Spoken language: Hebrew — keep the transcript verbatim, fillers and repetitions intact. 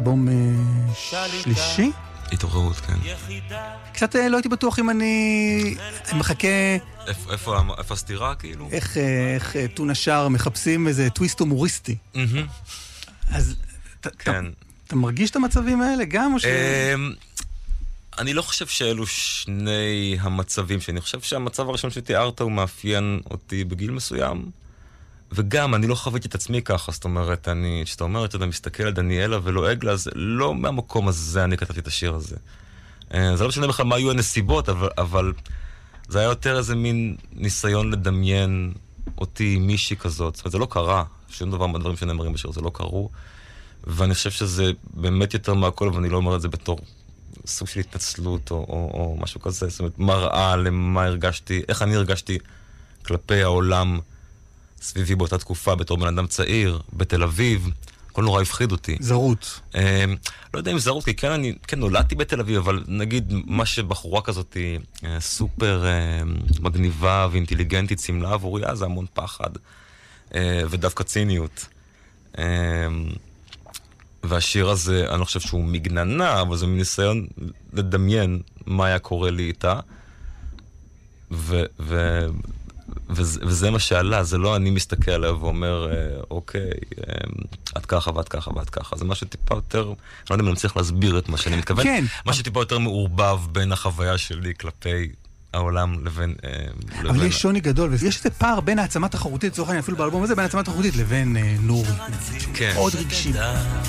אלבום שלישי? התעוררות, כן. קצת לא הייתי בטוח אם אני מחכה... איפה הסתירה, כאילו? איך טונה שר מחפשים איזה טוויסט הומוריסטי. אז אתה מרגיש את המצבים האלה גם, או ש... אני לא חושב שאלו שני המצבים, שאני חושב שהמצב הראשון שתיארת הוא מאפיין אותי בגיל מסוים, וגם אני לא חוויתי את עצמי ככה, זאת אומרת, אני, שאתה אומרת, אתה מסתכל על דניאלה ולועג לה, אז לא מהמקום הזה אני כתבתי את השיר הזה. זה לא משנה בכלל מה היו הנסיבות, אבל, אבל זה היה יותר איזה מין ניסיון לדמיין אותי עם מישהי כזאת. זאת אומרת, זה לא קרה, שום דבר מהדברים שנאמרים בשיר, זה לא קרו, ואני חושב שזה באמת יותר מהכל, ואני לא אומר את זה בתור סוג של התנצלות או, או, או משהו כזה, זאת אומרת, מראה למה הרגשתי, איך אני הרגשתי כלפי העולם סביבי באותה תקופה, בתור בן אדם צעיר, בתל אביב, הכל נורא הפחיד אותי. זרות. אה, לא יודע אם זרות, כי כן, אני, כן נולדתי בתל אביב, אבל נגיד מה שבחורה כזאת היא אה, סופר אה, מגניבה ואינטליגנטית, סמלה עבורי, אז זה המון פחד, אה, ודווקא ציניות. אה, והשיר הזה, אני לא חושב שהוא מגננה, אבל זה מניסיון לדמיין מה היה קורה לי איתה, ו... ו וזה, וזה מה שעלה, זה לא אני מסתכל עליו ואומר, אוקיי, עד ככה ועד ככה ועד ככה. זה משהו טיפה יותר, אני לא יודע אם אני מצליח להסביר את מה שאני מתכוון, כן. משהו טיפה יותר מעורבב בין החוויה שלי כלפי העולם לבין... אבל לבין... יש שוני גדול, ויש איזה פער בין העצמה תחרותית, לצורך העניין, אפילו באלבום הזה, בין העצמה תחרותית לבין נורי. כן. עוד רגשי.